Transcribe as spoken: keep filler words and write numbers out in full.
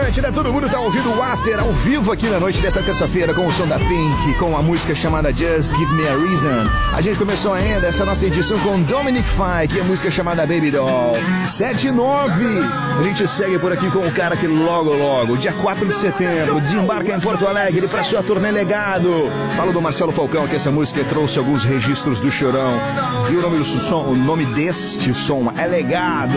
Atlântida, todo mundo tá ouvindo o After ao vivo aqui na noite dessa terça-feira com o som da Pink, com a música chamada Just Give Me a Reason. A gente começou ainda essa nossa edição com Dominic Fike, que é a música chamada Baby Doll. sete e nove. A gente segue por aqui com o cara que logo, logo, dia quatro de setembro, desembarca em Porto Alegre para sua turnê Legado. Falo do Marcelo Falcão, que essa música trouxe alguns registros do Chorão. E o nome do som, o nome deste som é Legado.